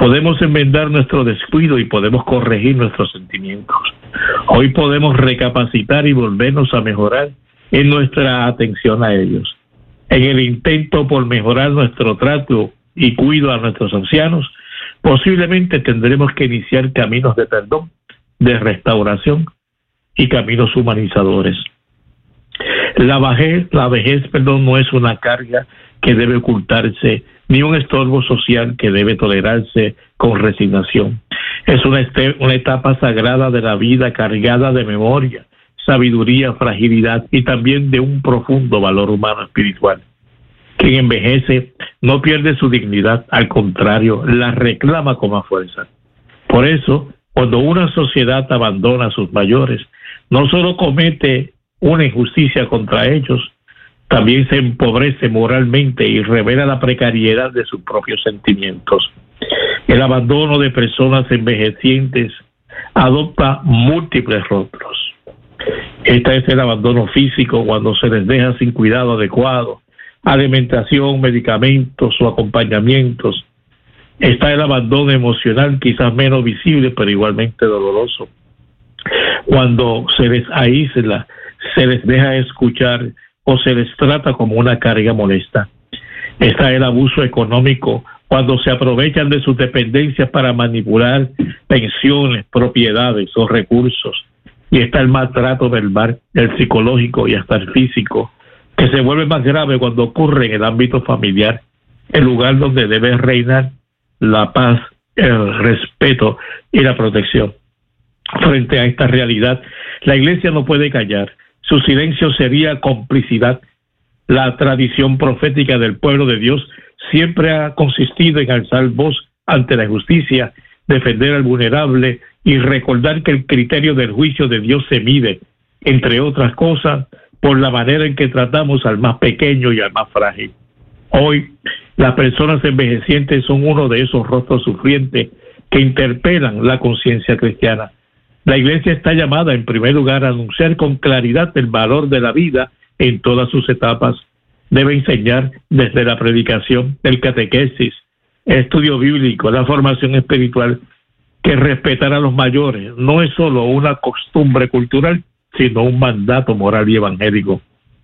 Podemos enmendar nuestro descuido y podemos corregir nuestros sentimientos. Hoy podemos recapacitar y volvernos a mejorar en nuestra atención a ellos. En el intento por mejorar nuestro trato y cuidado a nuestros ancianos, posiblemente tendremos que iniciar caminos de perdón, de restauración y caminos humanizadores. La vejez, no es una carga que debe ocultarse, ni un estorbo social que debe tolerarse con resignación. Es una etapa sagrada de la vida, cargada de memoria, sabiduría, fragilidad y también de un profundo valor humano espiritual. Quien envejece no pierde su dignidad, al contrario, la reclama con más fuerza. Por eso, cuando una sociedad abandona a sus mayores, no solo comete una injusticia contra ellos, también se empobrece moralmente y revela la precariedad de sus propios sentimientos. El abandono de personas envejecientes adopta múltiples rostros. Este es el abandono físico, cuando se les deja sin cuidado adecuado, alimentación, medicamentos o acompañamientos. Está el abandono emocional, quizás menos visible, pero igualmente doloroso. Cuando se les aísla, se les deja escuchar o se les trata como una carga molesta. Está el abuso económico, cuando se aprovechan de sus dependencias para manipular pensiones, propiedades o recursos. Y está el maltrato verbal, el psicológico y hasta el físico, que se vuelve más grave cuando ocurre en el ámbito familiar, el lugar donde debe reinar la paz, el respeto y la protección. Frente a esta realidad, la Iglesia no puede callar. Su silencio sería complicidad. La tradición profética del pueblo de Dios siempre ha consistido en alzar voz ante la injusticia, defender al vulnerable y recordar que el criterio del juicio de Dios se mide, entre otras cosas, por la manera en que tratamos al más pequeño y al más frágil. Hoy, las personas envejecientes son uno de esos rostros sufrientes que interpelan la conciencia cristiana. La Iglesia está llamada, en primer lugar, a anunciar con claridad el valor de la vida en todas sus etapas. Debe enseñar desde la predicación, el catequesis, el estudio bíblico, la formación espiritual, que respetar a los mayores no es solo una costumbre cultural, sino un mandato moral y evangélico.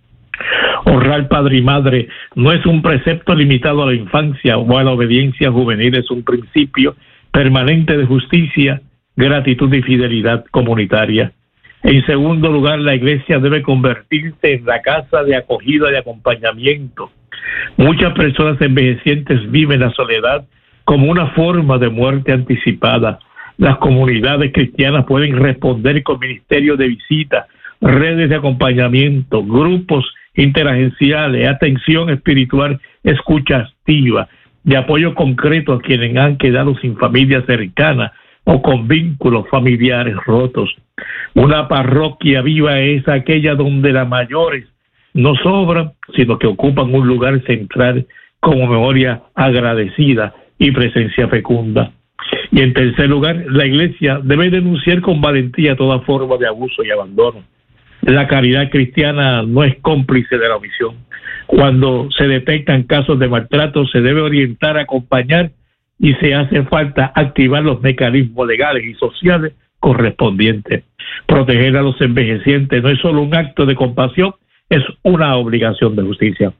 Honrar padre y madre no es un precepto limitado a la infancia o a la obediencia juvenil, es un principio permanente de justicia, gratitud y fidelidad comunitaria. En segundo lugar, la Iglesia debe convertirse en la casa de acogida y acompañamiento. Muchas personas envejecientes viven la soledad como una forma de muerte anticipada. Las comunidades cristianas pueden responder con ministerios de visita, redes de acompañamiento, grupos interagenciales, atención espiritual, escucha activa, de apoyo concreto a quienes han quedado sin familia cercana o con vínculos familiares rotos. Una parroquia viva es aquella donde las mayores no sobran, sino que ocupan un lugar central como memoria agradecida y presencia fecunda. Y en tercer lugar, la Iglesia debe denunciar con valentía toda forma de abuso y abandono. La caridad cristiana no es cómplice de la omisión. Cuando se detectan casos de maltrato, se debe orientar, acompañar y se hace falta activar los mecanismos legales y sociales correspondientes. Proteger a los envejecientes no es solo un acto de compasión, es una obligación de justicia.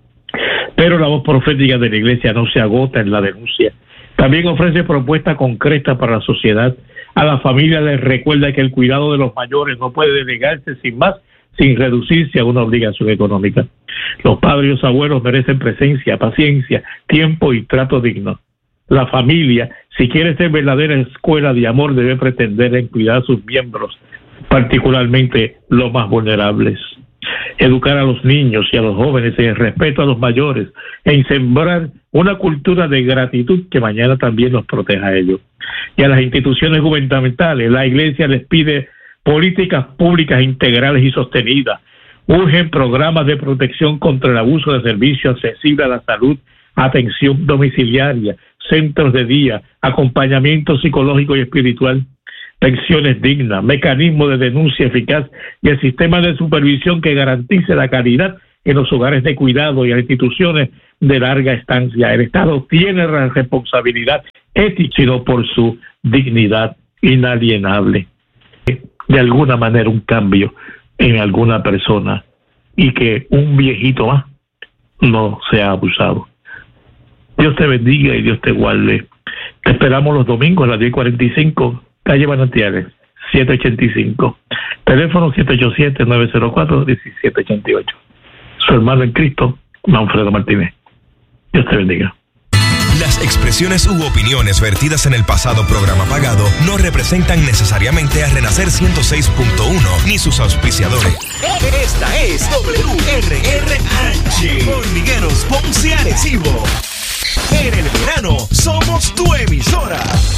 Pero la voz profética de la Iglesia no se agota en la denuncia. También ofrece propuestas concretas para la sociedad. A la familia les recuerda que el cuidado de los mayores no puede delegarse sin reducirse a una obligación económica. Los padres y los abuelos merecen presencia, paciencia, tiempo y trato digno. La familia, si quiere ser verdadera escuela de amor, debe pretender en cuidar a sus miembros, particularmente los más vulnerables. Educar a los niños y a los jóvenes en el respeto a los mayores, en sembrar una cultura de gratitud que mañana también nos proteja a ellos. Y a las instituciones gubernamentales, la Iglesia les pide políticas públicas integrales y sostenidas. Urgen programas de protección contra el abuso de servicios accesibles a la salud, atención domiciliaria, centros de día, acompañamiento psicológico y espiritual, pensiones dignas, mecanismos de denuncia eficaz y el sistema de supervisión que garantice la calidad en los hogares de cuidado y en instituciones de larga estancia. El Estado tiene la responsabilidad ética, sino por su dignidad inalienable. De alguna manera un cambio en alguna persona y que un viejito más no sea abusado. Dios te bendiga y Dios te guarde. Te esperamos los domingos a las 10:45, calle Manantiales, 785. Teléfono 787-904-1788. Su hermano en Cristo, Manfredo Martínez. Dios te bendiga. Las expresiones u opiniones vertidas en el pasado programa pagado no representan necesariamente a Renacer 106.1 ni sus auspiciadores. Esta es WRRH, Hormigueros Ponce Arecibo. En el verano somos tu emisora.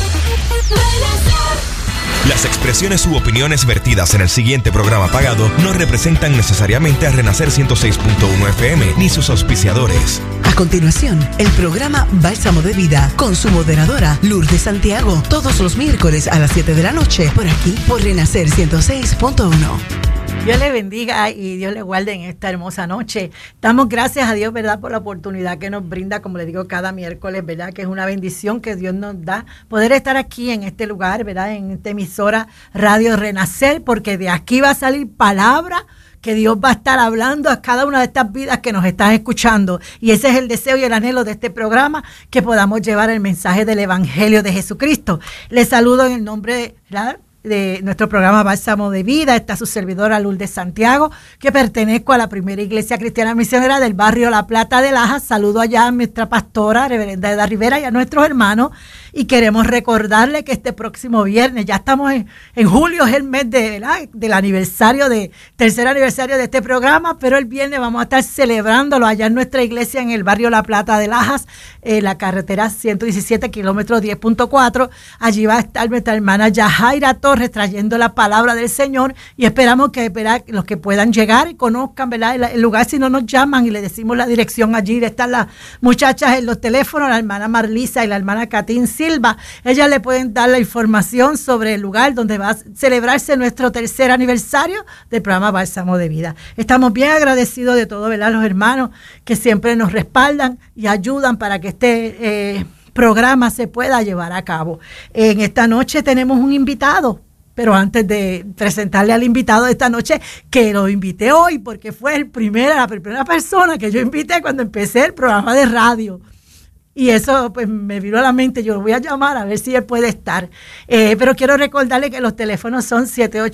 Las expresiones u opiniones vertidas en el siguiente programa pagado no representan necesariamente a Renacer 106.1 FM ni sus auspiciadores. A continuación, el programa Bálsamo de Vida con su moderadora Lourdes Santiago, todos los miércoles a las 7 de la noche, por aquí, por Renacer 106.1. Dios le bendiga y Dios le guarde en esta hermosa noche. Damos gracias a Dios, ¿verdad?, por la oportunidad que nos brinda, como le digo, cada miércoles, ¿verdad?, que es una bendición que Dios nos da, poder estar aquí en este lugar, ¿verdad?, en esta emisora Radio Renacer, porque de aquí va a salir palabra que Dios va a estar hablando a cada una de estas vidas que nos están escuchando. Y ese es el deseo y el anhelo de este programa, que podamos llevar el mensaje del Evangelio de Jesucristo. Les saludo en el nombre de nuestro programa Bálsamo de Vida. Está su servidora Lourdes Santiago, que pertenezco a la primera iglesia cristiana misionera del barrio La Plata de Lajas. Saludo allá a nuestra pastora, reverenda Eda Rivera, y a nuestros hermanos. Y queremos recordarle que este próximo viernes, ya estamos en julio, es el mes del aniversario, tercer aniversario de este programa, pero el viernes vamos a estar celebrándolo allá en nuestra iglesia en el barrio La Plata de Lajas, la carretera 117, kilómetro 10.4. Allí va a estar nuestra hermana Yajaira Torres trayendo la palabra del Señor, y esperamos que, ¿verdad?, los que puedan llegar y conozcan, ¿verdad?, el lugar. Si no, nos llaman y le decimos la dirección. Allí están las muchachas en los teléfonos, la hermana Marlisa y la hermana Catín Silva. Ellas le pueden dar la información sobre el lugar donde va a celebrarse nuestro tercer aniversario del programa Bálsamo de Vida. Estamos bien agradecidos de todo, ¿verdad?, los hermanos que siempre nos respaldan y ayudan para que este programa se pueda llevar a cabo. En esta noche tenemos un invitado, pero antes de presentarle al invitado de esta noche, que lo invité hoy porque fue la primera persona que yo invité cuando empecé el programa de radio. Y eso pues me vino a la mente. Yo lo voy a llamar a ver si él puede estar. Pero quiero recordarle que los teléfonos son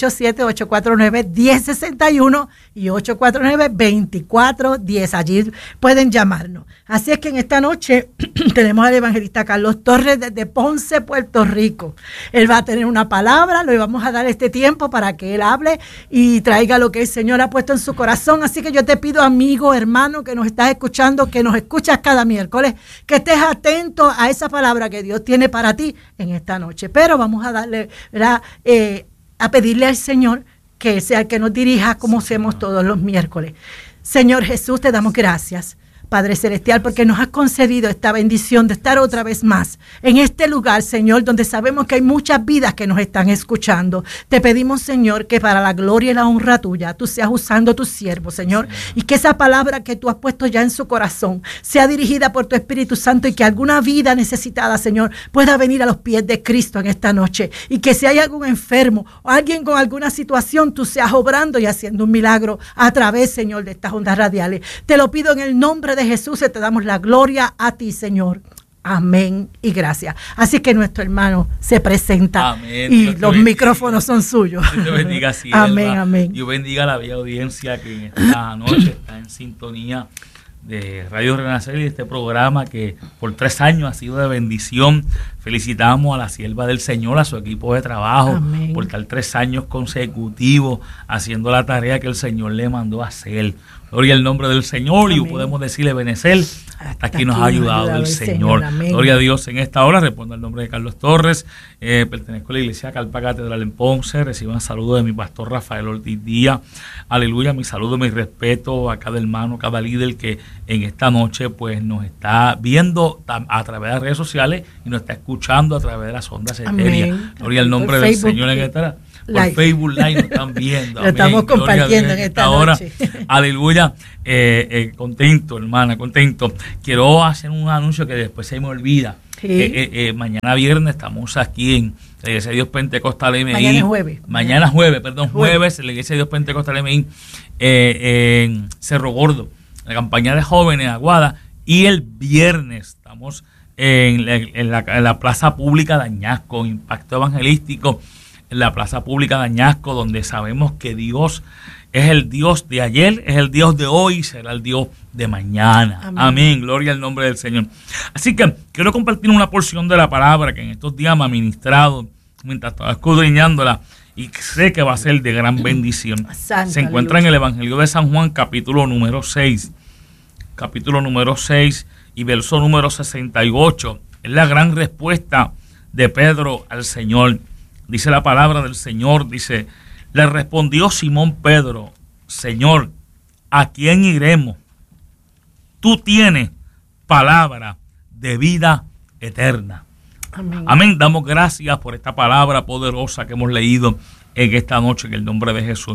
787-849-1061 y 849-2410. Allí pueden llamarnos. Así es que en esta noche tenemos al evangelista Carlos Torres desde Ponce, Puerto Rico. Él va a tener una palabra, le vamos a dar este tiempo para que él hable y traiga lo que el Señor ha puesto en su corazón. Así que yo te pido, amigo, hermano, que nos estás escuchando, que nos escuchas cada miércoles, que estés atento a esa palabra que Dios tiene para ti en esta noche. Pero vamos a darle, ¿verdad?, a pedirle al Señor que sea el que nos dirija, como hacemos todos los miércoles. Señor Jesús, te damos gracias, Padre Celestial, porque nos has concedido esta bendición de estar otra vez más en este lugar, Señor, donde sabemos que hay muchas vidas que nos están escuchando. Te pedimos, Señor, que para la gloria y la honra tuya, tú seas usando a tu siervo, Señor, y que esa palabra que tú has puesto ya en su corazón sea dirigida por tu Espíritu Santo, y que alguna vida necesitada, Señor, pueda venir a los pies de Cristo en esta noche, y que si hay algún enfermo o alguien con alguna situación, tú seas obrando y haciendo un milagro a través, Señor, de estas ondas radiales. Te lo pido en el nombre de Jesús, te damos la gloria a ti, Señor. Amén y gracias. Así que nuestro hermano se presenta. Amén. Y los micrófonos son suyos. Dios te bendiga, amén, amén. Yo bendiga a la bella audiencia que en esta noche está en sintonía de Radio Renacer y de este programa que por 3 años ha sido de bendición. Felicitamos a la sierva del Señor, a su equipo de trabajo, amén, por estar 3 años consecutivos haciendo la tarea que el Señor le mandó a hacer. Gloria al nombre del Señor. Amén. Y podemos decirle Benecer, hasta aquí nos ha ayudado el Señor. Gloria a Dios. En esta hora respondo al nombre de Carlos Torres, pertenezco a la iglesia Calpa Catedral en Ponce. Reciban saludos de mi pastor Rafael Ortiz Díaz. Aleluya, mi saludo, mi respeto a cada hermano, cada líder que en esta noche pues nos está viendo a través de las redes sociales y nos está escuchando a través de las ondas etéreas. Gloria al nombre del Señor en esta hora. Facebook Live nos están viendo. Lo estamos compartiendo en esta noche. Aleluya. Contento, hermana, contento. Quiero hacer un anuncio que después se me olvida. Sí. Mañana viernes estamos aquí en la Iglesia de Dios Pentecostal MI. Mañana es jueves. Jueves en la Iglesia de Dios Pentecostal MI en Cerro Gordo, la campaña de jóvenes Aguada. Y el viernes estamos en la Plaza Pública de Añasco, Impacto Evangelístico, en la Plaza Pública de Añasco, donde sabemos que Dios es el Dios de ayer, es el Dios de hoy y será el Dios de mañana. Amén. Gloria al nombre del Señor. Así que quiero compartir una porción de la palabra que en estos días me ha ministrado mientras estaba escudriñándola y sé que va a ser de gran bendición. Se encuentra en el Evangelio de San Juan, capítulo número 6. Capítulo número 6 y verso número 68. Es la gran respuesta de Pedro al Señor. Dice la palabra del Señor, dice: le respondió Simón Pedro: Señor, ¿a quién iremos? Tú tienes palabra de vida eterna. Amén. Amén. Damos gracias por esta palabra poderosa que hemos leído en esta noche en el nombre de Jesús.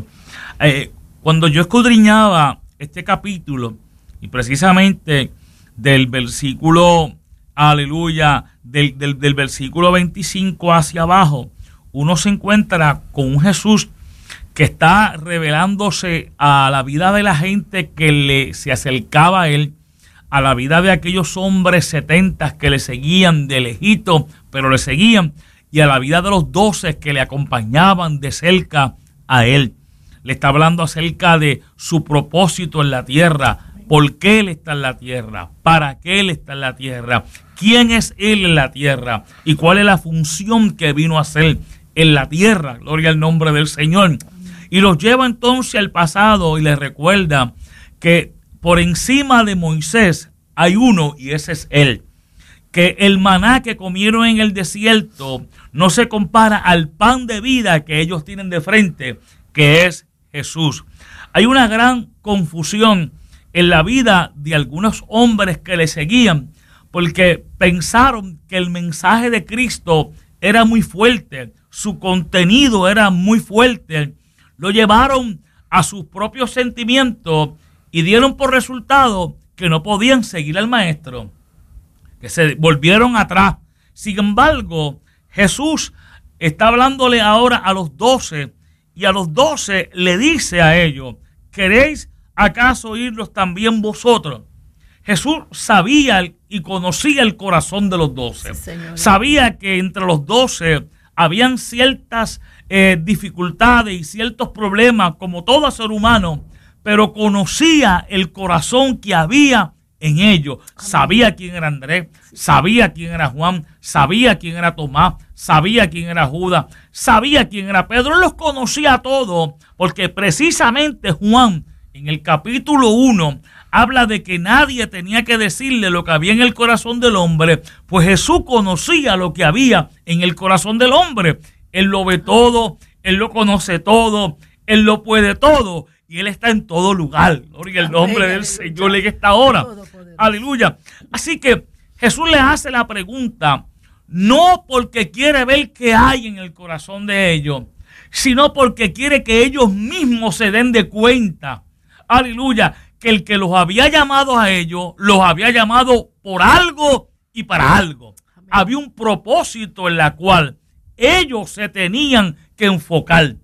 Cuando yo escudriñaba este capítulo, y precisamente del versículo, aleluya, del versículo 25 hacia abajo, uno se encuentra con un Jesús que está revelándose a la vida de la gente que se acercaba a él, a la vida de aquellos hombres 70 que le seguían de lejito, pero le seguían, y a la vida de los 12 que le acompañaban de cerca a él. Le está hablando acerca de su propósito en la tierra, por qué él está en la tierra, para qué él está en la tierra, quién es él en la tierra y cuál es la función que vino a hacer en la tierra. Gloria al nombre del Señor. Y los lleva entonces al pasado y les recuerda que por encima de Moisés hay uno, y ese es él. Que el maná que comieron en el desierto no se compara al pan de vida que ellos tienen de frente, que es Jesús. Hay una gran confusión en la vida de algunos hombres que le seguían, porque pensaron que el mensaje de Cristo era muy fuerte, su contenido era muy fuerte, lo llevaron a sus propios sentimientos y dieron por resultado que no podían seguir al maestro, que se volvieron atrás. Sin embargo, Jesús está hablándole ahora a los 12, y a los 12 le dice a ellos: ¿queréis acaso oírlos también vosotros? Jesús sabía y conocía el corazón de los 12. Sí, sabía que entre los 12 habían ciertas dificultades y ciertos problemas, como todo ser humano, pero conocía el corazón que había en ellos. Amén. Sabía quién era Andrés, sabía quién era Juan, sabía quién era Tomás, sabía quién era Judas, sabía quién era Pedro. Él los conocía a todos, porque precisamente Juan, en el capítulo 1, habla de que nadie tenía que decirle lo que había en el corazón del hombre, pues Jesús conocía lo que había en el corazón del hombre. Él lo ve todo, Él lo conoce todo, Él lo puede todo, y Él está en todo lugar. Gloria al nombre del Señor en esta hora. Aleluya. Así que Jesús le hace la pregunta, no porque quiere ver qué hay en el corazón de ellos, sino porque quiere que ellos mismos se den de cuenta, aleluya, que el que los había llamado a ellos, los había llamado por algo y para algo. Amén. Había un propósito en la cual ellos se tenían que enfocar.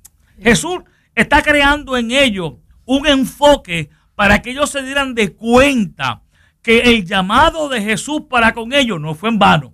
Jesús está creando en ellos un enfoque para que ellos se dieran de cuenta que el llamado de Jesús para con ellos no fue en vano.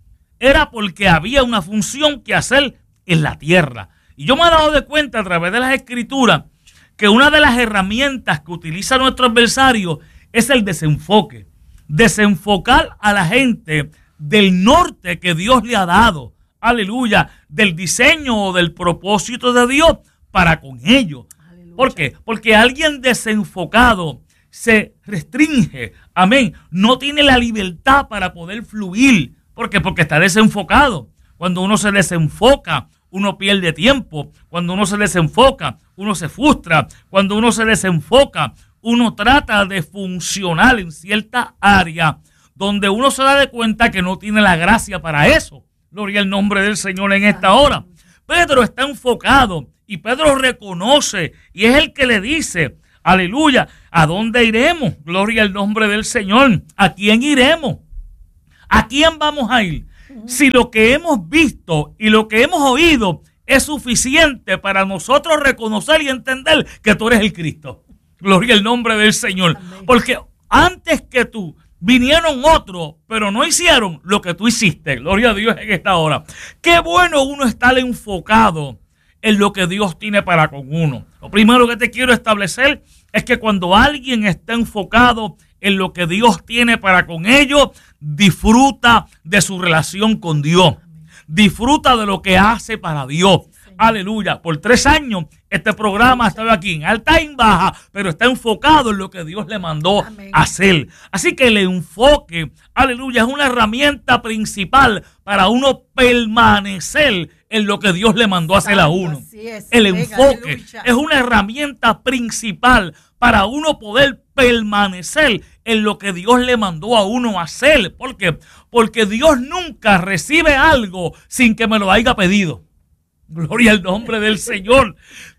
Era porque había una función que hacer en la tierra. Y yo me he dado de cuenta a través de las Escrituras que una de las herramientas que utiliza nuestro adversario es el desenfoque. Desenfocar a la gente del norte que Dios le ha dado. Aleluya. Del diseño o del propósito de Dios para con ellos. Aleluya. ¿Por qué? Porque alguien desenfocado se restringe. Amén. No tiene la libertad para poder fluir. ¿Por qué? Porque está desenfocado. Cuando uno se desenfoca, uno pierde tiempo. Cuando uno se desenfoca, uno se frustra. Cuando uno se desenfoca, uno trata de funcionar en cierta área donde uno se da de cuenta que no tiene la gracia para eso. Gloria al nombre del Señor en esta hora. Pedro está enfocado y Pedro reconoce y es el que le dice, aleluya, ¿a dónde iremos? Gloria al nombre del Señor. ¿A quién iremos? ¿A quién vamos a ir? Si lo que hemos visto y lo que hemos oído es suficiente para nosotros reconocer y entender que tú eres el Cristo. Gloria al nombre del Señor. Amén. Porque antes que tú vinieron otros, pero no hicieron lo que tú hiciste. Gloria a Dios en esta hora. Qué bueno uno estar enfocado en lo que Dios tiene para con uno. Lo primero que te quiero establecer es que cuando alguien está enfocado en lo que Dios tiene para con ellos, disfruta de su relación con Dios. Disfruta de lo que hace para Dios. Aleluya. Por 3 años este programa ha estado aquí en alta y en baja, pero está enfocado en lo que Dios le mandó a hacer. Así que el enfoque, aleluya, es una herramienta principal para uno permanecer en lo que Dios le mandó a hacer a uno. El enfoque es una herramienta principal para uno poder permanecer en lo que Dios le mandó a uno a hacer. ¿Por qué? Porque Dios nunca recibe algo sin que me lo haya pedido. Gloria al nombre del Señor.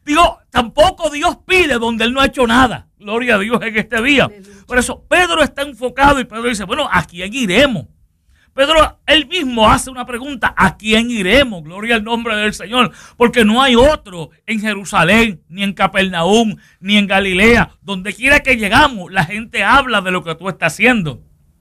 Tampoco Dios pide donde Él no ha hecho nada. Gloria a Dios en este día. Por eso Pedro está enfocado y Pedro dice, bueno, ¿a quién iremos? Pedro, él mismo hace una pregunta, ¿a quién iremos? Gloria al nombre del Señor. Porque no hay otro en Jerusalén, ni en Capernaum, ni en Galilea. Donde quiera que llegamos, la gente habla de lo que tú estás haciendo.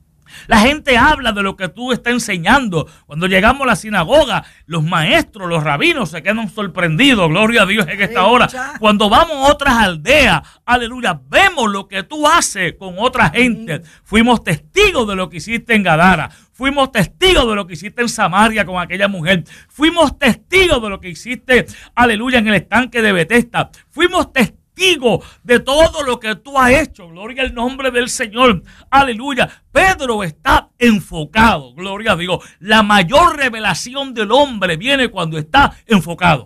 La gente habla de lo que tú estás enseñando. Cuando llegamos a la sinagoga, los maestros, los rabinos se quedan sorprendidos. Gloria a Dios en esta hora. Cuando vamos a otras aldeas, aleluya, vemos lo que tú haces con otra gente. Fuimos testigos de lo que hiciste en Gadara. Fuimos testigos de lo que hiciste en Samaria con aquella mujer. Fuimos testigos de lo que hiciste, aleluya, en el estanque de Betesda. Fuimos testigos de todo lo que tú has hecho. Gloria al nombre del Señor. Aleluya. Pedro está enfocado. Gloria a Dios. La mayor revelación del hombre viene cuando está enfocado.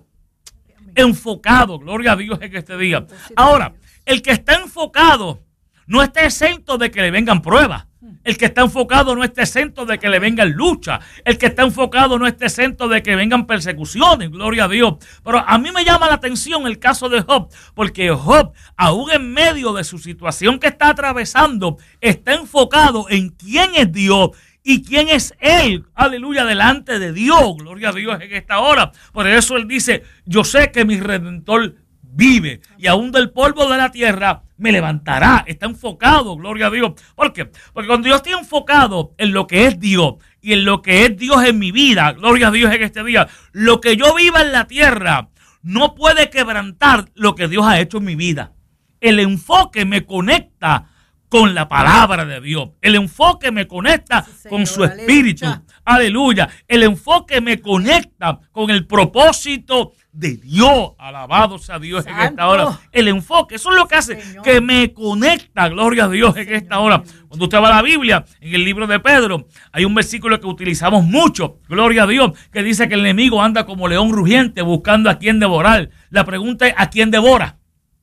Enfocado. Gloria a Dios en este día. Ahora, el que está enfocado no está exento de que le vengan pruebas. El que está enfocado no está exento de que le vengan luchas. El que está enfocado no está exento de que vengan persecuciones. Gloria a Dios. Pero a mí me llama la atención el caso de Job, porque Job, aún en medio de su situación que está atravesando, está enfocado en quién es Dios y quién es Él. Aleluya, delante de Dios. Gloria a Dios en esta hora. Por eso Él dice, yo sé que mi Redentor vive y aún del polvo de la tierra me levantará. Está enfocado, gloria a Dios. ¿Por qué? Porque cuando yo estoy enfocado en lo que es Dios y en lo que es Dios en mi vida, gloria a Dios en este día, lo que yo viva en la tierra no puede quebrantar lo que Dios ha hecho en mi vida. El enfoque me conecta con la palabra de Dios. El enfoque me conecta con su espíritu. Aleluya. El enfoque me conecta con el propósito de Dios. Alabado sea Dios en esta hora. El enfoque, eso es lo que hace, que me conecta, gloria a Dios en esta hora. Cuando usted va a la Biblia, en el libro de Pedro, hay un versículo que utilizamos mucho, gloria a Dios, que dice que el enemigo anda como león rugiente buscando a quien devorar. La pregunta es, ¿a quién devora?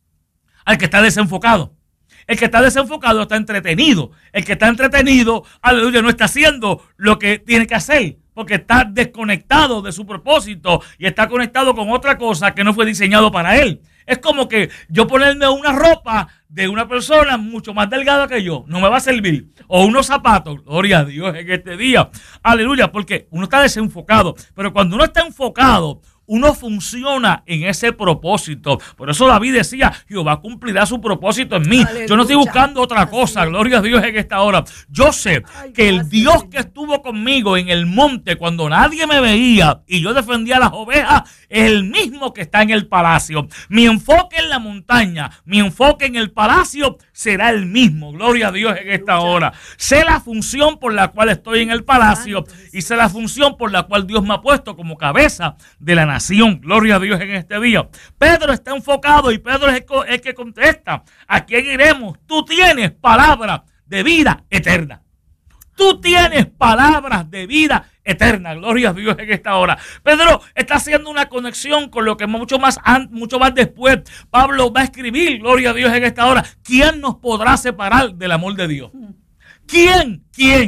Al que está desenfocado. El que está desenfocado está entretenido. El que está entretenido, aleluya, no está haciendo lo que tiene que hacer, porque está desconectado de su propósito y está conectado con otra cosa que no fue diseñado para él. Es como que yo ponerme una ropa de una persona mucho más delgada que yo, no me va a servir. O unos zapatos, gloria a Dios en este día. Aleluya, porque uno está desenfocado. Pero cuando uno está enfocado, uno funciona en ese propósito. Por eso David decía, Jehová cumplirá su propósito en mí. Aleluya. Yo no estoy buscando otra cosa, gloria a Dios en esta hora. Yo sé que el Dios que estuvo conmigo en el monte cuando nadie me veía y yo defendía a las ovejas es el mismo que está en el palacio. Mi enfoque en la montaña, mi enfoque en el palacio será el mismo, gloria a Dios en esta hora. Sé la función por la cual estoy en el palacio y sé la función por la cual Dios me ha puesto como cabeza de la nación, gloria a Dios en este día. Pedro está enfocado y Pedro es el que contesta, ¿a quién iremos? Tú tienes palabras de vida eterna. Tú tienes palabras de vida eterna, gloria a Dios en esta hora. Pedro está haciendo una conexión con lo que mucho más después Pablo va a escribir, gloria a Dios en esta hora. ¿Quién nos podrá separar del amor de Dios? ¿Quién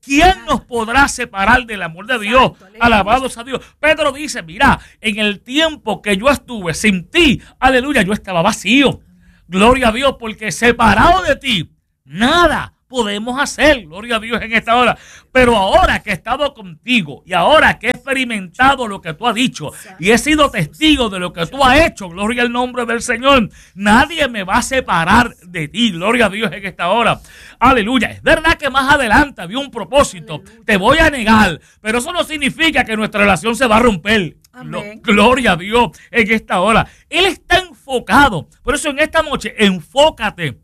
¿quién nos podrá separar del amor de Dios? Alabados a Dios. Pedro dice, mira, en el tiempo que yo estuve sin ti, aleluya, yo estaba vacío. Gloria a Dios, porque separado de ti, nada podemos hacer, gloria a Dios en esta hora. Pero ahora que he estado contigo y ahora que he experimentado lo que tú has dicho y he sido testigo de lo que tú has hecho, gloria al nombre del Señor, nadie me va a separar de ti, gloria a Dios en esta hora. Aleluya. Es verdad que más adelante había un propósito, te voy a negar, pero eso no significa que nuestra relación se va a romper. Gloria a Dios en esta hora. Él está enfocado. Por eso en esta noche, enfócate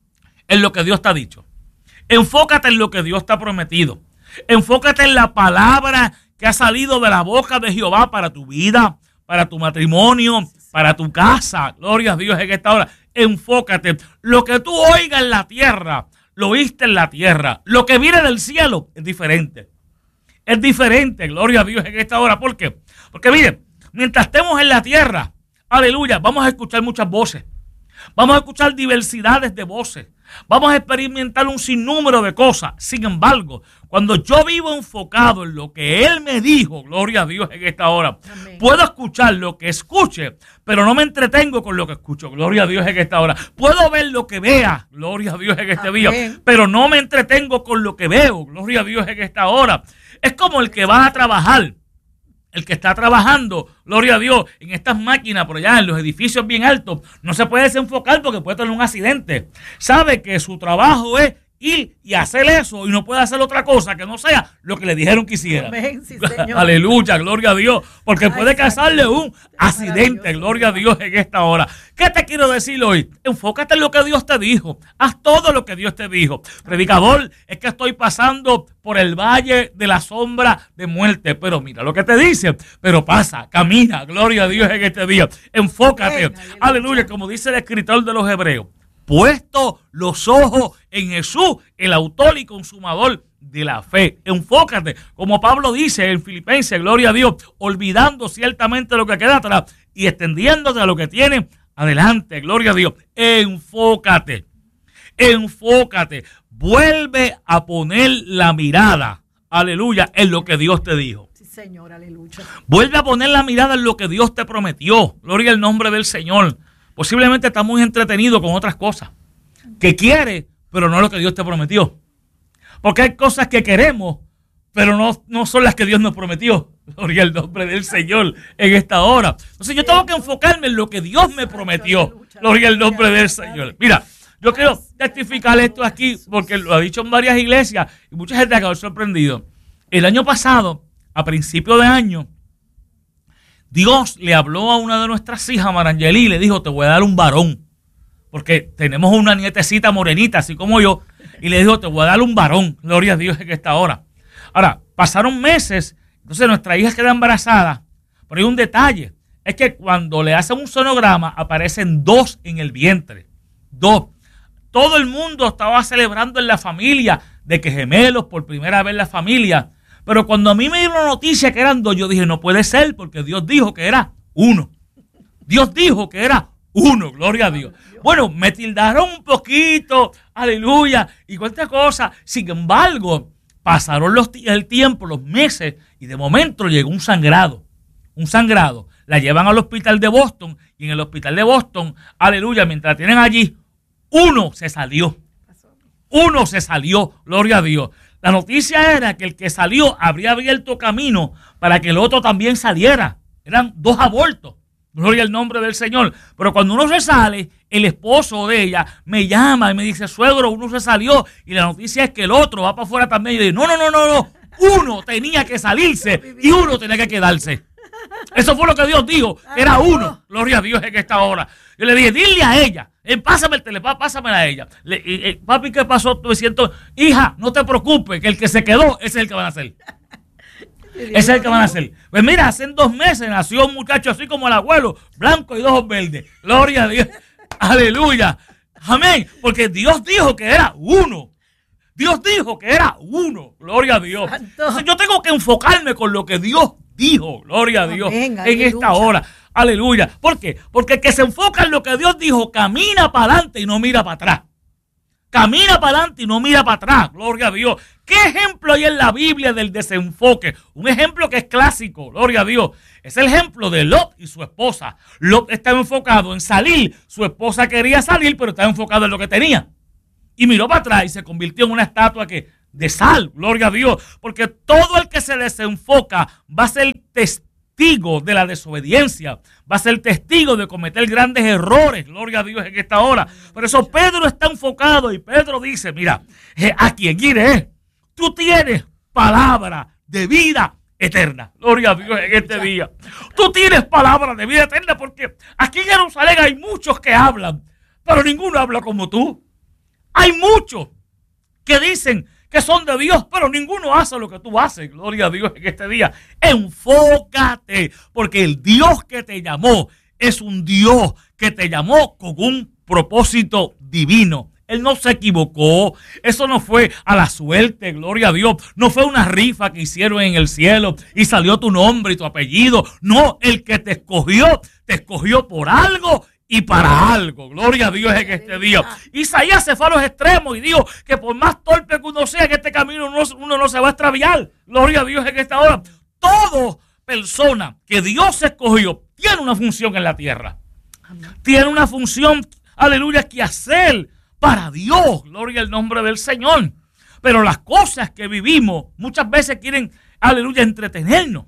en lo que Dios te ha dicho. Enfócate en lo que Dios te ha prometido. Enfócate en la palabra que ha salido de la boca de Jehová para tu vida, para tu matrimonio, para tu casa. Gloria a Dios en esta hora. Enfócate. Lo que tú oigas en la tierra, lo oíste en la tierra. Lo que viene del cielo es diferente. Es diferente, gloria a Dios en esta hora. ¿Por qué? Porque mire, mientras estemos en la tierra, aleluya, vamos a escuchar muchas voces. Vamos a escuchar diversidades de voces. Vamos a experimentar un sinnúmero de cosas. Sin embargo, cuando yo vivo enfocado en lo que Él me dijo, gloria a Dios en esta hora, amén, puedo escuchar lo que escuche, pero no me entretengo con lo que escucho, gloria a Dios en esta hora. Puedo ver lo que vea, gloria a Dios en este día, pero no me entretengo con lo que veo, gloria a Dios en esta hora. Es como el que va a trabajar. El que está trabajando, gloria a Dios, en estas máquinas por allá, en los edificios bien altos, no se puede desenfocar porque puede tener un accidente. Sabe que su trabajo es ir y hacer eso y no puede hacer otra cosa que no sea lo que le dijeron que hiciera. Amén, sí, señor. Aleluya, gloria a Dios, porque puede causarle un accidente, gloria a Dios en esta hora. ¿Qué te quiero decir hoy? Enfócate en lo que Dios te dijo. Haz todo lo que Dios te dijo. Predicador, es que estoy pasando por el valle de la sombra de muerte. Pero mira lo que te dice. Pero pasa, camina, gloria a Dios en este día. Enfócate. Aleluya, como dice el escritor de los Hebreos. Puesto los ojos en Jesús, el autor y consumador de la fe. Enfócate, como Pablo dice en Filipenses, gloria a Dios, olvidando ciertamente lo que queda atrás y extendiéndote a lo que tiene adelante, gloria a Dios. Enfócate, enfócate, vuelve a poner la mirada, aleluya, en lo que Dios te dijo. Sí, Señor, aleluya. Vuelve a poner la mirada en lo que Dios te prometió, gloria al nombre del Señor. Posiblemente está muy entretenido con otras cosas que quiere, pero no lo que Dios te prometió. Porque hay cosas que queremos, pero no son las que Dios nos prometió. Gloria al nombre del Señor en esta hora. Entonces yo tengo que enfocarme en lo que Dios me prometió. Gloria al nombre del Señor. Mira, yo quiero testificar esto aquí porque lo ha dicho en varias iglesias y mucha gente ha quedado sorprendido. El año pasado, a principio de año, Dios le habló a una de nuestras hijas, Marangeli, y le dijo, te voy a dar un varón. Porque tenemos una nietecita morenita, así como yo, y le dijo, te voy a dar un varón. Gloria a Dios en esta hora. Ahora, pasaron meses, entonces nuestra hija queda embarazada, pero hay un detalle, es que cuando le hacen un sonograma, aparecen 2 en el vientre. 2. Todo el mundo estaba celebrando en la familia de que gemelos por primera vez en la familia. Pero cuando a mí me dieron la noticia que eran 2, yo dije, no puede ser, porque Dios dijo que era 1. Dios dijo que era 1, gloria a Dios. Bueno, me tildaron un poquito, aleluya, y cuántas cosas. Sin embargo, pasaron el tiempo, los meses, y de momento llegó un sangrado. Un sangrado. La llevan al hospital de Boston, y en el hospital de Boston, aleluya, mientras la tienen allí, 1 se salió. 1 se salió, gloria a Dios. La noticia era que el que salió habría abierto camino para que el otro también saliera. Eran 2 abortos. Gloria al nombre del Señor. Pero cuando uno se sale, el esposo de ella me llama y me dice, suegro, uno se salió. Y la noticia es que el otro va para afuera también. Y yo digo, no. 1 tenía que salirse y 1 tenía que quedarse. Eso fue lo que Dios dijo. Era 1. Gloria a Dios en esta hora. Yo le dije, dile a ella. Pásame el teléfono, pásamela a ella. Papi, ¿qué pasó? Me siento, hija, no te preocupes, que el que se quedó, ese es el que van a hacer. Ese es el que van a hacer. Pues mira, hace 2 meses nació un muchacho así como el abuelo, blanco y de ojos verdes. Gloria a Dios. Aleluya. Amén. Porque Dios dijo que era 1. Dios dijo que era 1. Gloria a Dios. Entonces yo tengo que enfocarme con lo que Dios dijo. Gloria a Dios. Amén, en esta hora. Aleluya. ¿Por qué? Porque el que se enfoca en lo que Dios dijo camina para adelante y no mira para atrás. camina para adelante y no mira para atrás. Gloria a Dios. ¿Qué ejemplo hay en la Biblia del desenfoque? Un ejemplo que es clásico, gloria a Dios. Es el ejemplo de Lot y su esposa. Lot estaba enfocado en salir. Su esposa quería salir, pero estaba enfocado en lo que tenía. Y miró para atrás y se convirtió en una estatua de sal, gloria a Dios. Porque todo el que se desenfoca va a ser testigo de la desobediencia. Va a ser testigo de cometer grandes errores, gloria a Dios en esta hora. Por eso Pedro está enfocado y Pedro dice, mira, ¿a quién iré? Tú tienes palabra de vida eterna. Gloria a Dios en este día. Tú tienes palabra de vida eterna porque aquí en Jerusalén hay muchos que hablan, pero ninguno habla como tú. Hay muchos que dicen que son de Dios, pero ninguno hace lo que tú haces. Gloria a Dios en este día. Enfócate, porque el Dios que te llamó es un Dios que te llamó con un propósito divino. Él no se equivocó. Eso no fue a la suerte, gloria a Dios. No fue una rifa que hicieron en el cielo y salió tu nombre y tu apellido. No, el que te escogió por algo y para algo. Gloria a Dios en este día. Isaías se fue a los extremos y dijo que por más torpe que uno sea en este camino, uno no se va a extraviar. Gloria a Dios en esta hora. Toda persona que Dios escogió tiene una función en la tierra. Tiene una función, aleluya, que hacer para Dios, gloria al nombre del Señor. Pero las cosas que vivimos muchas veces quieren, aleluya, entretenernos,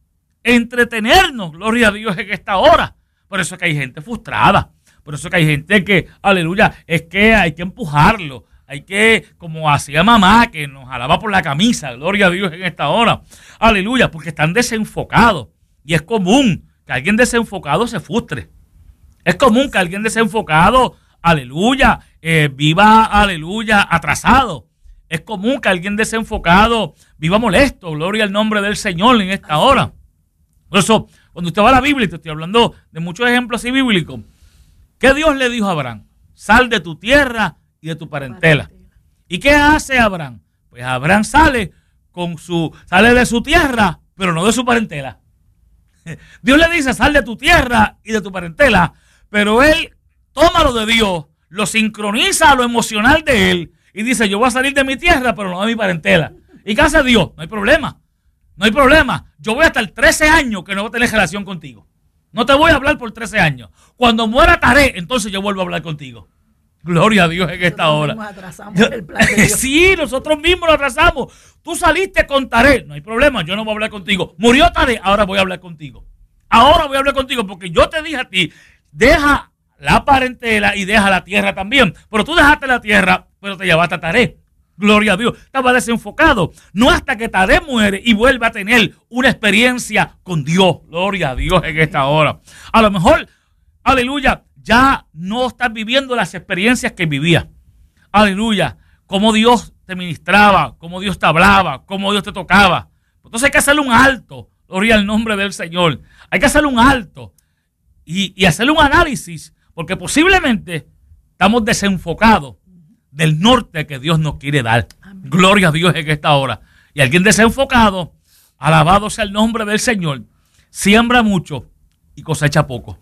gloria a Dios en esta hora. Por eso es que hay gente frustrada, por eso es que hay gente que, aleluya, es que hay que empujarlo, hay que, como hacía mamá, que nos jalaba por la camisa, gloria a Dios en esta hora, aleluya, porque están desenfocados. Y es común que alguien desenfocado se frustre. Es común que alguien desenfocado, aleluya, viva, aleluya, atrasado. Es común que alguien desenfocado viva molesto, gloria al nombre del Señor en esta hora. Por eso, cuando usted va a la Biblia, y te estoy hablando de muchos ejemplos así bíblicos, ¿qué Dios le dijo a Abraham? Sal de tu tierra y de tu parentela. ¿Y qué hace Abraham? Pues Abraham sale de su tierra, pero no de su parentela. Dios le dice, sal de tu tierra y de tu parentela, pero él toma lo de Dios, lo sincroniza a lo emocional de él y dice, yo voy a salir de mi tierra, pero no de mi parentela. ¿Y qué hace Dios? No hay problema. No hay problema. Yo voy a estar 13 años que no voy a tener relación contigo. No te voy a hablar por 13 años. Cuando muera Taré, entonces yo vuelvo a hablar contigo. Gloria a Dios en esta hora. Sí, nosotros mismos lo atrasamos. Tú saliste con Taré, no hay problema, yo no voy a hablar contigo. Murió Taré, ahora voy a hablar contigo. Ahora voy a hablar contigo porque yo te dije a ti, deja la parentela y deja la tierra también. Pero tú dejaste la tierra, pero te llevaste a Taré. Gloria a Dios. Estaba desenfocado. No hasta que Taré muere y vuelva a tener una experiencia con Dios. Gloria a Dios en esta hora. A lo mejor, aleluya, ya no estás viviendo las experiencias que vivías. Aleluya. Cómo Dios te ministraba, cómo Dios te hablaba, cómo Dios te tocaba. Entonces hay que hacerle un alto. Gloria al nombre del Señor. Hay que hacerle un alto y hacerle un análisis, porque posiblemente estamos desenfocados del norte que Dios nos quiere dar. Amén. Gloria a Dios en esta hora. Y alguien desenfocado, alabado sea el nombre del Señor, siembra mucho y cosecha poco.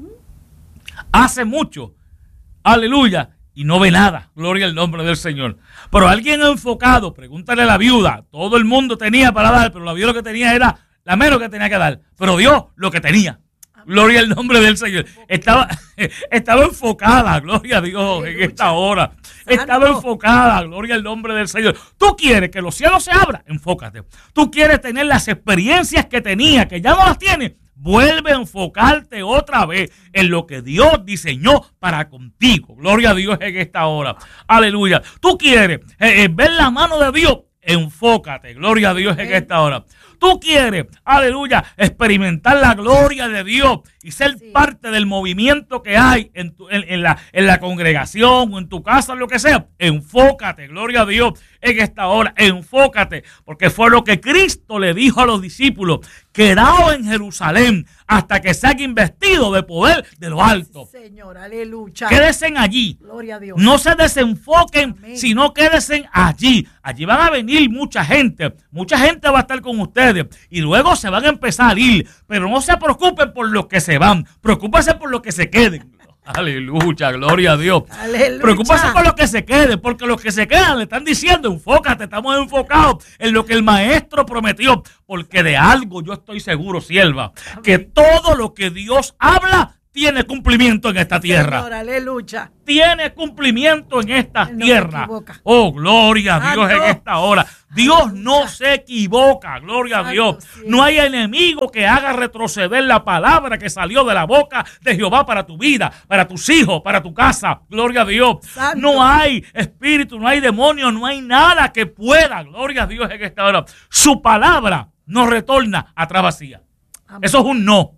Hace mucho, aleluya, y no ve nada. Gloria al nombre del Señor. Pero alguien enfocado, pregúntale a la viuda, todo el mundo tenía para dar, pero la viuda lo que tenía era la menos que tenía que dar, pero dio lo que tenía. Gloria al nombre del Señor. Estaba enfocada, gloria a Dios, en esta hora. Estaba enfocada, gloria al nombre del Señor. Tú quieres que los cielos se abran, enfócate. Tú quieres tener las experiencias que tenía, que ya no las tienes. Vuelve a enfocarte otra vez en lo que Dios diseñó para contigo. Gloria a Dios en esta hora. Aleluya. Tú quieres ver la mano de Dios, enfócate. Gloria a Dios en esta hora. Tú quieres, aleluya, experimentar la gloria de Dios y ser parte del movimiento que hay en la congregación o en tu casa, lo que sea. Enfócate, gloria a Dios, en esta hora. Enfócate, porque fue lo que Cristo le dijo a los discípulos. Quedaos en Jerusalén hasta que sean investidos de poder de lo alto. Sí, Señor, aleluya. Quédense allí. Gloria a Dios. No se desenfoquen, amén, sino quédense allí. Allí van a venir mucha gente. Mucha gente va a estar con ustedes. Y luego se van a empezar a ir. Pero no se preocupen por los que se van. Preocúpense por los que se queden. Aleluya, gloria a Dios. Aleluya. Preocúpase por los que se queden, porque los que se quedan le están diciendo, enfócate, estamos enfocados en lo que el maestro prometió, porque de algo yo estoy seguro, sierva, que todo lo que Dios habla tiene cumplimiento en esta tierra. Señor, aleluya. Tiene cumplimiento en esta Él no tierra. se equivoca. Oh, gloria a Dios en esta hora. Dios no se equivoca, gloria a Dios. Sí. No hay enemigo que haga retroceder la palabra que salió de la boca de Jehová para tu vida, para tus hijos, para tu casa. Gloria a Dios. Santo. No hay espíritu, no hay demonio, no hay nada que pueda, gloria a Dios en esta hora. Su palabra no retorna atrás vacía. Amén. Eso es un no.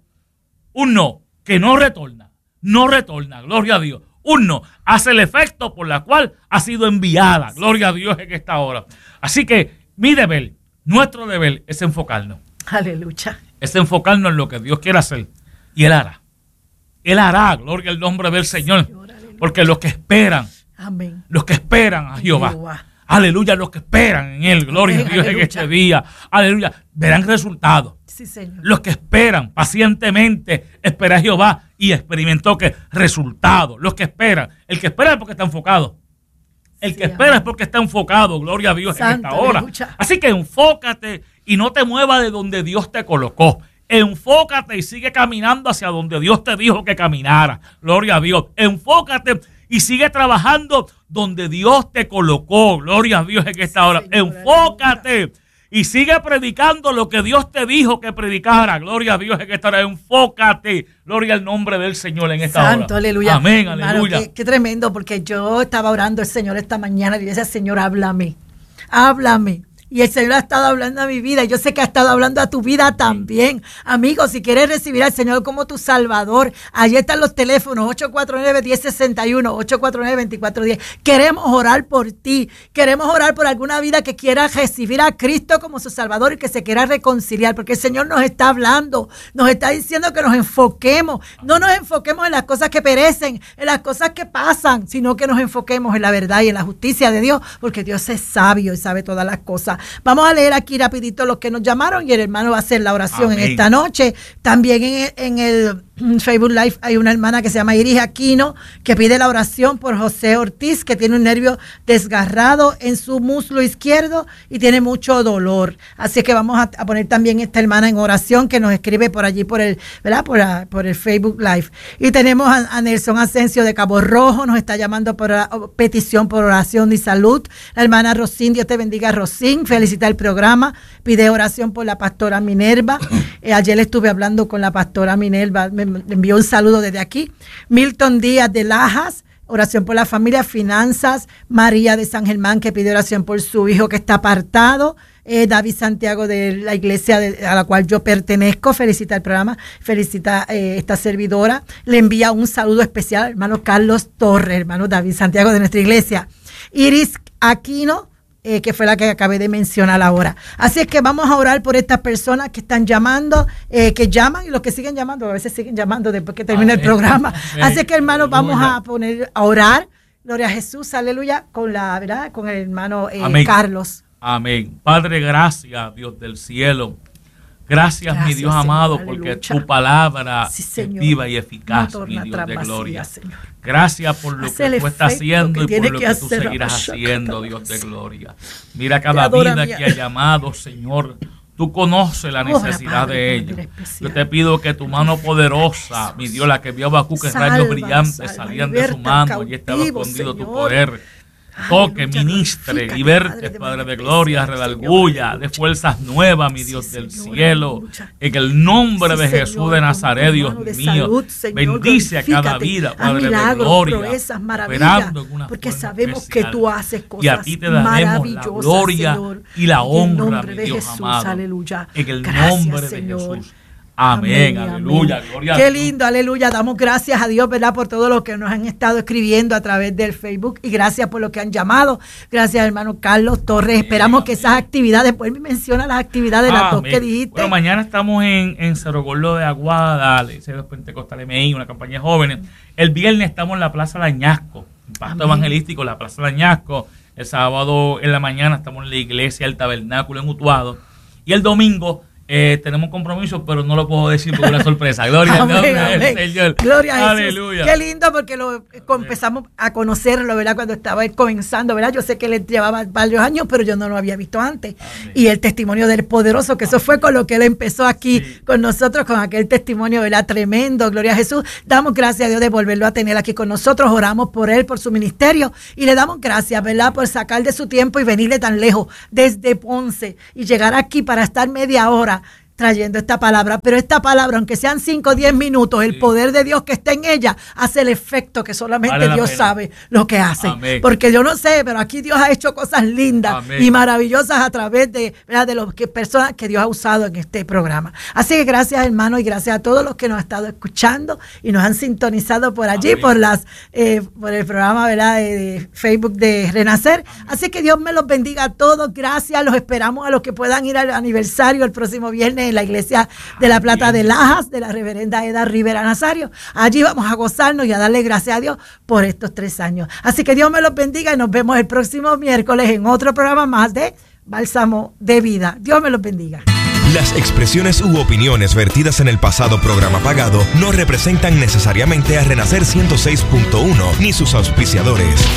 Un no que no retorna, gloria a Dios. Un no hace el efecto por la cual ha sido enviada, gloria a Dios en esta hora. Así que mi deber, nuestro deber es enfocarnos. Aleluya. Es enfocarnos en lo que Dios quiere hacer. Y Él hará. Él hará, gloria al nombre del Señor. Porque los que esperan, Amén. los que esperan a Jehová, aleluya, los que esperan en Él, gloria a Dios en este día, aleluya, verán resultados. Sí, Señor. Los que esperan pacientemente, espera a Jehová y experimentó que resultados. Los que esperan, el que espera es porque está enfocado. El que espera es porque está enfocado, gloria a Dios en esta hora. Aleluya. Así que enfócate y no te muevas de donde Dios te colocó. Enfócate y sigue caminando hacia donde Dios te dijo que caminara. Gloria a Dios. Enfócate y sigue trabajando donde Dios te colocó. Gloria a Dios en esta hora. Señor, Enfócate. aleluya. Y sigue predicando lo que Dios te dijo que predicara. Gloria a Dios en esta hora. Enfócate. Gloria al nombre del Señor en esta hora. Santo, aleluya. Amén, Hermano, aleluya. qué tremendo, porque yo estaba orando al Señor esta mañana y le decía, Señor, háblame. Háblame. Y el Señor ha estado hablando a mi vida. Yo sé que ha estado hablando a tu vida también. Amigos, si quieres recibir al Señor como tu Salvador, allí están los teléfonos, 849-1061, 849-2410. Queremos orar por ti. Queremos orar por alguna vida que quiera recibir a Cristo como su Salvador y que se quiera reconciliar. Porque el Señor nos está hablando, nos está diciendo que nos enfoquemos. No nos enfoquemos en las cosas que perecen, en las cosas que pasan, sino que nos enfoquemos en la verdad y en la justicia de Dios, porque Dios es sabio y sabe todas las cosas. Vamos a leer aquí rapidito los que nos llamaron y el hermano va a hacer la oración. Amén. En esta noche. También en el Facebook Live hay una hermana que se llama Iris Aquino que pide la oración por José Ortiz, que tiene un nervio desgarrado en su muslo izquierdo y tiene mucho dolor. Así que vamos a poner también esta hermana en oración que nos escribe por allí por el, ¿verdad? Por el Facebook Live. Y tenemos a Nelson Asensio de Cabo Rojo, nos está llamando por petición por oración y salud. La hermana Rosín, Dios te bendiga, Rosín, felicita el programa, pide oración por la pastora Minerva. Ayer estuve hablando con la pastora Minerva, me envió un saludo desde aquí. Milton Díaz de Lajas, oración por la familia, finanzas. María de San Germán, que pide oración por su hijo que está apartado. David Santiago de la iglesia a la cual yo pertenezco, felicita el programa, felicita esta servidora. Le envía un saludo especial al hermano Carlos Torres, hermano David Santiago de nuestra iglesia. Iris Aquino, que fue la que acabé de mencionar ahora. Así es que vamos a orar por estas personas que están llamando, que llaman y los que siguen llamando, a veces siguen llamando después que termine el programa. Así es que, hermanos, vamos a orar. Gloria a Jesús, aleluya, con la verdad, con el hermano Carlos. Amén. Padre, gracias, Dios del cielo. Gracias, mi Dios, Señor, amado, aleluya, porque tu palabra es viva y eficaz, mi Dios de gloria. Señor. Gracias por lo que tú estás haciendo y por lo que tú seguirás haciendo, Dios de gloria. Mira cada vida que ha llamado, Señor. Tú conoces la necesidad de ellos. Yo te pido que tu mano poderosa, mi Dios, la que vio a Habacuc en rayos brillantes salían de su mano y estaba escondido tu poder. Toque, ministre, liberte, Padre de gloria, redarguya, de fuerzas nuevas, mi Dios del cielo. En el nombre de Jesús de Nazaret, Dios mío, bendice a cada vida, Padre de gloria, operando en una porque forma sabemos especial. Que tú haces cosas y a ti te daremos la gloria y la honra, mi Dios amado. Aleluya. En el nombre de Jesús. Amén, aleluya, gloria a Dios. Qué lindo, aleluya. Damos gracias a Dios, ¿verdad? Por todo lo que nos han estado escribiendo a través del Facebook y gracias por lo que han llamado. Gracias, hermano Carlos Torres. Amén, esperamos que esas actividades, después me menciona las actividades, las dos que dijiste. Bueno, mañana estamos en Cerro Gordo de Aguada, Liceo Pentecostal MI, una campaña de jóvenes. El viernes estamos en la Plaza de Añasco, un pasto evangelístico en la Plaza de Añasco. El sábado en la mañana estamos en la iglesia El Tabernáculo en Utuado. Y el domingo tenemos compromiso, pero no lo puedo decir porque es una sorpresa. Gloria al nombre del Señor. Gloria a Jesús. Aleluya. Qué lindo porque empezamos a conocerlo, ¿verdad? Cuando estaba él comenzando, ¿verdad? Yo sé que él llevaba varios años, pero yo no lo había visto antes. Amén. Y el testimonio del poderoso, que eso fue con lo que él empezó aquí con nosotros, con aquel testimonio, ¿verdad? Tremendo. Gloria a Jesús. Damos gracias a Dios de volverlo a tener aquí con nosotros. Oramos por él, por su ministerio. Y le damos gracias, ¿verdad? Por sacar de su tiempo y venirle tan lejos, desde Ponce, y llegar aquí para estar media hora trayendo esta palabra, pero esta palabra, aunque sean 5 o 10 minutos, el poder de Dios que está en ella hace el efecto que solamente Dios sabe lo que hace. Amén. Porque yo no sé, pero aquí Dios ha hecho cosas lindas y maravillosas a través de, ¿verdad?, de las personas que Dios ha usado en este programa. Así que gracias, hermanos, y gracias a todos los que nos han estado escuchando y nos han sintonizado por allí, por el programa, ¿verdad?, de Facebook de Renacer. Así que Dios me los bendiga a todos. Gracias, los esperamos a los que puedan ir al aniversario el próximo viernes en la iglesia de La Plata de Lajas, de la reverenda Eda Rivera Nazario. Allí vamos a gozarnos y a darle gracias a Dios por estos 3 años. Así que Dios me los bendiga y nos vemos el próximo miércoles en otro programa más de Bálsamo de Vida. Dios me los bendiga. Las expresiones u opiniones vertidas en el pasado programa pagado no representan necesariamente a Renacer 106.1 ni sus auspiciadores.